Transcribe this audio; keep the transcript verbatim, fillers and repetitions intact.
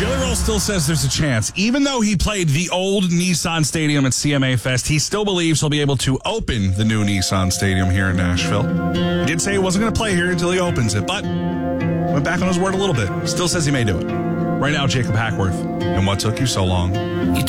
Jelly Roll still says there's a chance. Even though he played the old Nissan Stadium at C M A Fest, he still believes he'll be able to open the new Nissan Stadium here in Nashville. He did say he wasn't going to play here until he opens it, but went back on his word a little bit. Still says he may do it. Right now, Jacob Hackworth, and What Took You So Long? You